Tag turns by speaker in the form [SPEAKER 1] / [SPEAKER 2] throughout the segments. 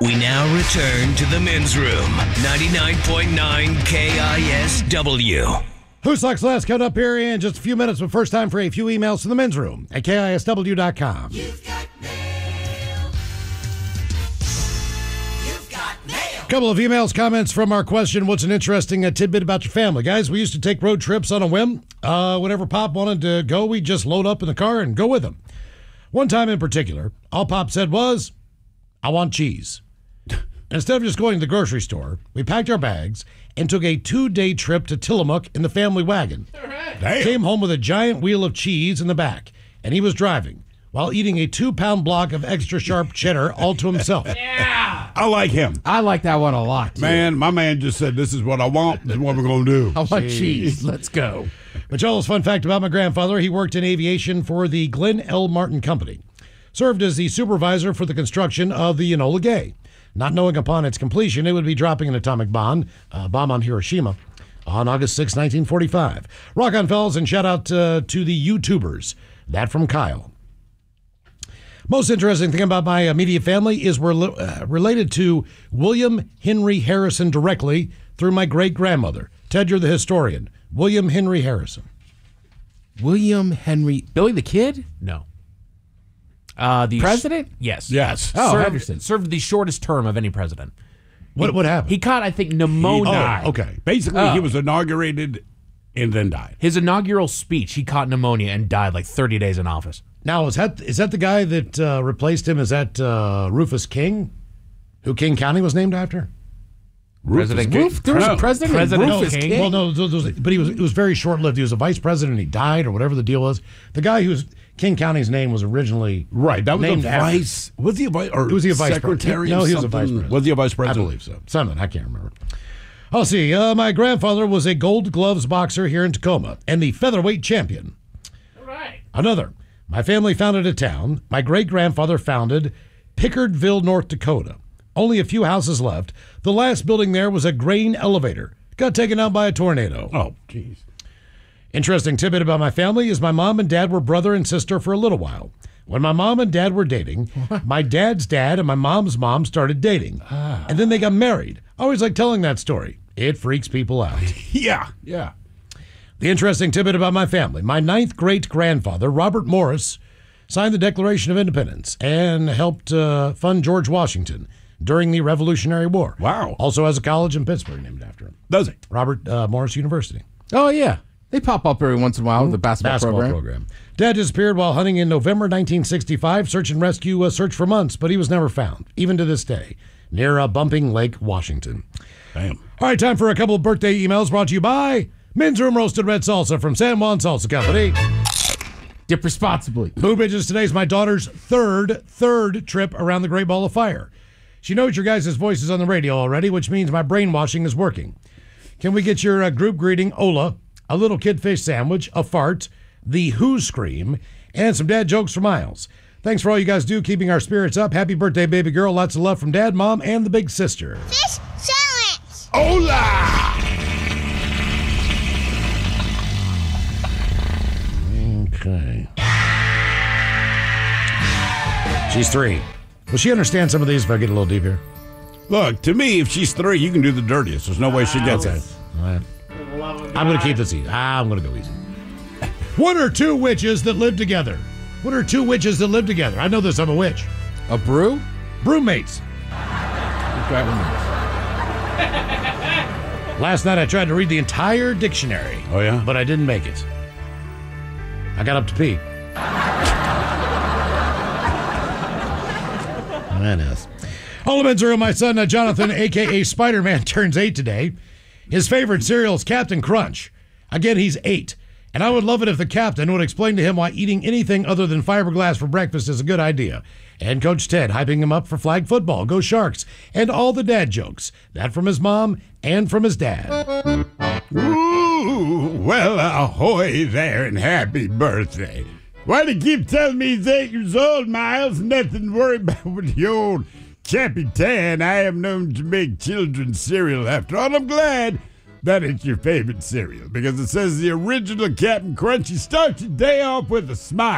[SPEAKER 1] We now return to the men's room. 99.9 KISW.
[SPEAKER 2] Who Sucks Less coming up here in just a few minutes, but first time for a few emails to the men's room at KISW.com.
[SPEAKER 3] You've got mail. You've got mail.
[SPEAKER 2] Couple of emails, comments from our question, what's an interesting tidbit about your family? Guys, we used to take road trips on a whim. Whenever Pop wanted to go, we'd just load up in the car and go with him. One time in particular, all Pop said was, I want cheese. Instead of just going to the grocery store, we packed our bags and took a 2-day trip to Tillamook in the family wagon.
[SPEAKER 4] Damn.
[SPEAKER 2] Came home with a giant wheel of cheese in the back, and he was driving while eating a 2-pound block of extra sharp cheddar all to himself.
[SPEAKER 4] I like him.
[SPEAKER 5] I like that one a lot, too.
[SPEAKER 4] Man, my man just said, this is what I want. This is what we're going to do.
[SPEAKER 5] I want cheese. Let's go.
[SPEAKER 2] But y'all's fun fact about my grandfather, he worked in aviation for the Glenn L. Martin Company. Served as the supervisor for the construction of the Enola Gay. Not knowing upon its completion, it would be dropping an atomic bomb on Hiroshima on August 6, 1945. Rock on, fellas, and shout out to the YouTubers. That from Kyle. Most interesting thing about my immediate family is we're related to William Henry Harrison directly through my great-grandmother. Ted, you're the historian. William Henry Harrison.
[SPEAKER 5] William Henry. Billy the Kid?
[SPEAKER 6] No.
[SPEAKER 5] The president?
[SPEAKER 6] Yes.
[SPEAKER 4] Yes.
[SPEAKER 5] Oh, Henderson.
[SPEAKER 6] Served the shortest term of any president.
[SPEAKER 2] What happened?
[SPEAKER 6] He caught, I think, pneumonia.
[SPEAKER 2] Oh, okay.
[SPEAKER 4] Basically, he was inaugurated and then died.
[SPEAKER 6] His inaugural speech, he caught pneumonia and died like 30 days in office.
[SPEAKER 2] Now, is that the guy that replaced him? Is that Rufus King, who King County was named after?
[SPEAKER 6] President King.
[SPEAKER 5] There was a President Rufus
[SPEAKER 6] King.
[SPEAKER 5] King.
[SPEAKER 2] Well, no, but it was very short-lived. He was a vice president. He died, or whatever the deal was. The guy who's King County's name was originally
[SPEAKER 4] Right. That was
[SPEAKER 2] named
[SPEAKER 4] a
[SPEAKER 2] after-
[SPEAKER 4] vice. Was he a vice? Or
[SPEAKER 2] Was he a vice
[SPEAKER 4] secretary?
[SPEAKER 2] president? No, he was a
[SPEAKER 4] something?
[SPEAKER 2] vice president.
[SPEAKER 4] Was he a vice
[SPEAKER 2] I
[SPEAKER 4] president?
[SPEAKER 2] believe so. Something. I can't remember. I'll see. My grandfather was a Gold Gloves boxer here in Tacoma and the featherweight champion.
[SPEAKER 6] All right.
[SPEAKER 2] Another. My family founded a town. My great-grandfather founded Pickardville, North Dakota. Only a few houses left. The last building there was a grain elevator. Got taken out by a tornado.
[SPEAKER 4] Oh, jeez.
[SPEAKER 2] Interesting tidbit about my family is my mom and dad were brother and sister for a little while. When my mom and dad were dating, my dad's dad and my mom's mom started dating. And then they got married. I always like telling that story. It freaks people out.
[SPEAKER 4] Yeah.
[SPEAKER 2] The interesting tidbit about my family, my 9th great-grandfather, Robert Morris, signed the Declaration of Independence and helped fund George Washington during the Revolutionary War.
[SPEAKER 4] Wow.
[SPEAKER 2] Also has a college in Pittsburgh named after him.
[SPEAKER 4] Does he?
[SPEAKER 2] Robert Morris University.
[SPEAKER 5] Oh, yeah. They pop up every once in a while, the basketball program.
[SPEAKER 2] Dad disappeared while hunting in November 1965. Search and rescue searched for months, but he was never found, even to this day, near Bumping Lake, Washington.
[SPEAKER 4] Damn.
[SPEAKER 2] All right, time for a couple of birthday emails brought to you by Men's Room Roasted Red Salsa from San Juan Salsa Company.
[SPEAKER 5] Dip responsibly.
[SPEAKER 2] Boo Bitches, today's my daughter's third trip around the Great Ball of Fire. She knows your guys' voices on the radio already, which means my brainwashing is working. Can we get your group greeting, Ola, a little kid fish sandwich, a fart, the Who scream, and some dad jokes for Miles? Thanks for all you guys do, keeping our spirits up. Happy birthday, baby girl. Lots of love from Dad, Mom, and the big sister.
[SPEAKER 3] Fish challenge.
[SPEAKER 4] Hola!
[SPEAKER 2] Okay. She's 3. Will she understand some of these if I get a little deep here?
[SPEAKER 4] Look, to me, if she's 3, you can do the dirtiest. There's no way she gets it.
[SPEAKER 2] All right. I'm going to keep this easy. I'm going to go easy. What are 2 witches that live together? What are 2 witches that live together? I know this. I'm a witch.
[SPEAKER 5] A brew?
[SPEAKER 2] Broommates. Last night I tried to read the entire dictionary.
[SPEAKER 4] Oh, yeah?
[SPEAKER 2] But I didn't make it. I got up to pee. That is. All the men's room, my son Jonathan, a.k.a. Spider-Man, turns 8 today. His favorite cereal is Captain Crunch. Again, he's 8. And I would love it if the captain would explain to him why eating anything other than fiberglass for breakfast is a good idea. And Coach Ted hyping him up for flag football, go Sharks, and all the dad jokes. That from his mom and from his dad.
[SPEAKER 4] Ooh, well, ahoy there and happy birthday. Why do you keep telling me he's 8 years old, Miles? Nothing to worry about with the old Capitan. I am known to make children's cereal after all. I'm glad that it's your favorite cereal because it says the original Captain Crunch. You start your day off with a smile.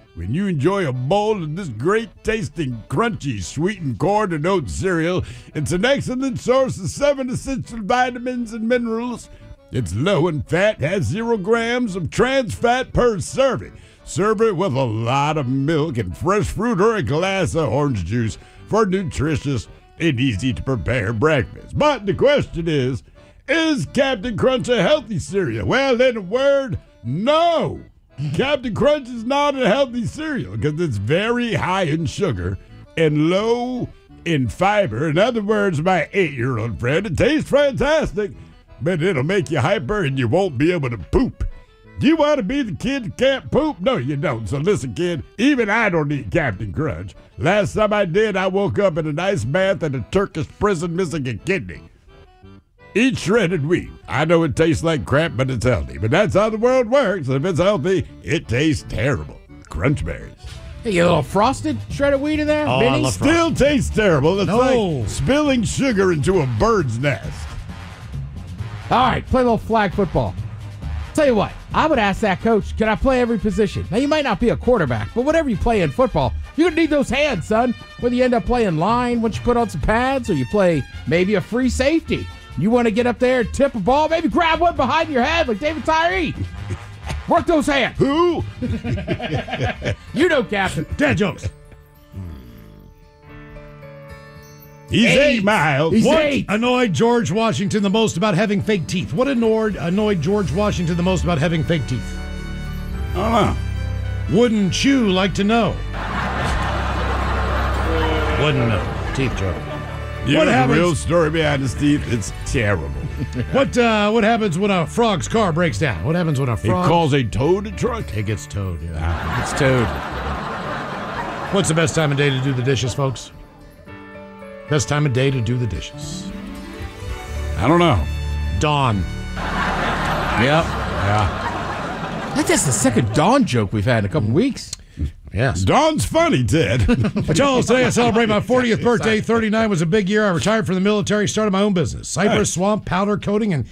[SPEAKER 4] when you enjoy a bowl of this great-tasting, crunchy, sweetened corn and oat cereal. It's an excellent source of 7 essential vitamins and minerals. It's low in fat, has 0 grams of trans fat per serving. Serve it with a lot of milk and fresh fruit or a glass of orange juice for nutritious and easy-to-prepare breakfast. But the question is Captain Crunch a healthy cereal? Well, in a word, no. Captain Crunch is not a healthy cereal because it's very high in sugar and low in fiber. In other words, my 8-year-old friend, it tastes fantastic, but it'll make you hyper and you won't be able to poop. Do you want to be the kid that can't poop? No, you don't. So listen, kid, even I don't eat Captain Crunch. Last time I did, I woke up in a nice bath in a Turkish prison missing a kidney. Eat shredded wheat. I know it tastes like crap, but it's healthy. But that's how the world works. If it's healthy, it tastes terrible. Crunch berries.
[SPEAKER 5] Hey, you a little frosted shredded wheat in there?
[SPEAKER 2] Oh, I love
[SPEAKER 4] Still tastes terrible. It's
[SPEAKER 2] No.
[SPEAKER 4] like spilling sugar into a bird's nest.
[SPEAKER 5] All right, play a little flag football. Tell you what, I would ask that coach, can I play every position? Now, you might not be a quarterback, but whatever you play in football, you're going to need those hands, son. Whether you end up playing line once you put on some pads or you play maybe a free safety. You want to get up there, tip a ball, maybe grab one behind your head like David Tyree. Work those hands.
[SPEAKER 4] Who?
[SPEAKER 5] You know, Captain.
[SPEAKER 2] Dad jokes.
[SPEAKER 4] He's 8 miles.
[SPEAKER 5] He's
[SPEAKER 2] What
[SPEAKER 5] 8.
[SPEAKER 2] annoyed George Washington the most about having fake teeth? What annoyed George Washington the most about having fake teeth?
[SPEAKER 4] Uh-huh.
[SPEAKER 2] Wouldn't you like to know? Wouldn't know. Teeth joke.
[SPEAKER 4] You
[SPEAKER 2] What
[SPEAKER 4] know
[SPEAKER 2] happens-
[SPEAKER 4] the real story behind his teeth? It's terrible.
[SPEAKER 2] What happens when a frog's car breaks down? What happens when a
[SPEAKER 4] It
[SPEAKER 2] frog...
[SPEAKER 4] calls a toad a truck.
[SPEAKER 2] It gets towed, yeah.
[SPEAKER 5] It's Toad.
[SPEAKER 2] What's the best time of day to do the dishes, folks? Best time of day to do the dishes.
[SPEAKER 4] I don't know.
[SPEAKER 2] Dawn.
[SPEAKER 5] Yep.
[SPEAKER 2] Yeah.
[SPEAKER 5] I think that's the second Dawn joke we've had in a couple weeks.
[SPEAKER 2] Yes.
[SPEAKER 4] Dawn's funny, Ted.
[SPEAKER 2] Charles, today I celebrate my 40th birthday. 39 was a big year. I retired from the military, started my own business. Cypress, swamp, powder coating, and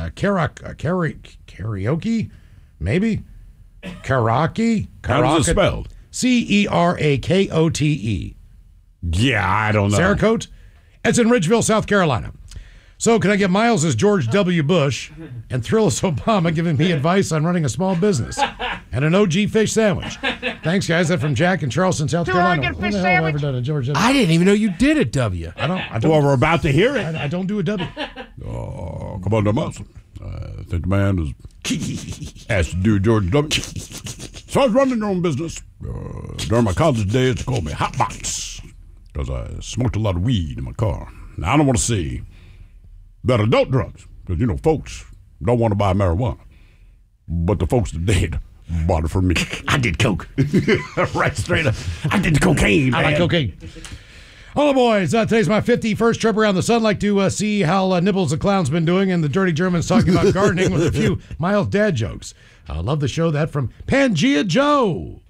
[SPEAKER 2] karaoke? Maybe? Karaoke?
[SPEAKER 4] How does it spelled?
[SPEAKER 2] Cerakote.
[SPEAKER 4] Yeah, I don't know.
[SPEAKER 2] Cerakote? It's in Ridgeville, South Carolina. So can I get Miles as George W. Bush and Thrillis Obama giving me advice on running a small business and an OG fish sandwich? Thanks, guys. That's from Jack in Charleston, South Carolina. When the hell have I ever done a George W.?
[SPEAKER 5] I didn't even know you did a W.
[SPEAKER 2] I don't.
[SPEAKER 4] Well, we're about to hear it.
[SPEAKER 2] I don't do a W.
[SPEAKER 4] Oh, come on, now, Muscle. I think the man was asked to do George W. So I was running their own business. During my college days, they called me Hot Box because I smoked a lot of weed in my car. Now, I don't want to say that adult drugs, because, you know, folks don't want to buy marijuana. But the folks that did bought it for me.
[SPEAKER 2] I did coke.
[SPEAKER 4] Right straight up. I did cocaine,
[SPEAKER 2] I like
[SPEAKER 4] man.
[SPEAKER 2] cocaine. Hello, boys. Today's my 51st trip around the sun. Like to see how Nibbles the Clown's been doing, and the Dirty German's talking about gardening with a few Miles dad jokes. I love the show. That from Pangea Joe.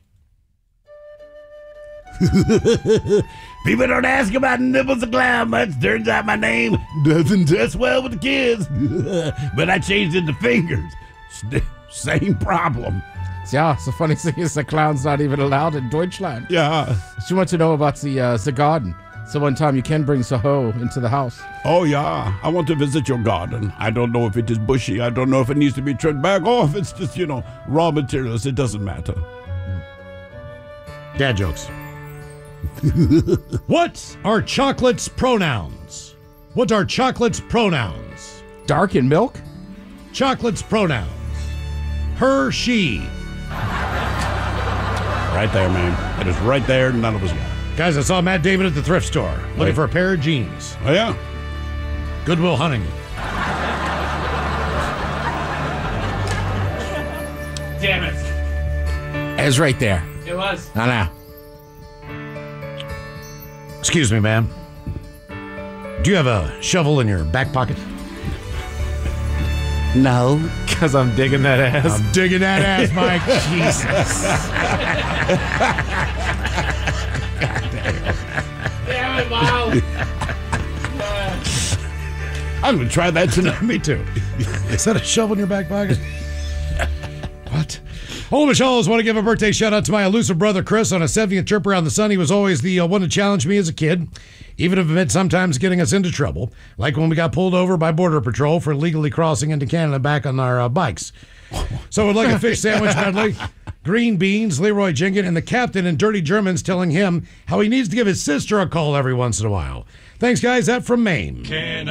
[SPEAKER 4] People don't ask about Nibbles the Clown much. Turns out my name doesn't test well with the kids. But I changed it to Fingers. Same problem.
[SPEAKER 5] Yeah, so funny thing is the clown's not even allowed in Deutschland.
[SPEAKER 4] Yeah.
[SPEAKER 5] She wants to know about the garden. So one time you can bring Soho into the house.
[SPEAKER 4] Oh, yeah. I want to visit your garden. I don't know if it is bushy. I don't know if it needs to be trimmed back or if it's just, raw materials. It doesn't matter.
[SPEAKER 2] Dad jokes. What are chocolate's pronouns? What are chocolate's pronouns?
[SPEAKER 5] Dark in milk?
[SPEAKER 2] Chocolate's pronouns. Her, she.
[SPEAKER 4] Right there, man. It is right there. None of us got it.
[SPEAKER 2] Guys, I saw Matt Damon at the thrift store looking for a pair of jeans.
[SPEAKER 4] Oh, yeah?
[SPEAKER 2] Goodwill Hunting.
[SPEAKER 6] Damn it.
[SPEAKER 5] It was right there.
[SPEAKER 6] It was.
[SPEAKER 5] I know.
[SPEAKER 2] Excuse me, ma'am. Do you have a shovel in your back pocket?
[SPEAKER 5] No.
[SPEAKER 6] Because I'm digging that ass.
[SPEAKER 2] I'm digging that ass, Mike. Jesus.
[SPEAKER 6] Damn it, Miles.
[SPEAKER 4] I'm going to try that tonight.
[SPEAKER 2] Me too. Is that a shovel in your back pocket? What? Holy Shoals, want to give a birthday shout out to my elusive brother Chris on a 70th trip around the sun. He was always the one to challenge me as a kid, even if it meant sometimes getting us into trouble, like when we got pulled over by Border Patrol for illegally crossing into Canada back on our bikes. So would like a fish sandwich medley, green beans, Leroy Jenkins, and the captain in Dirty Germans telling him how he needs to give his sister a call every once in a while. Thanks, guys. That from Maine.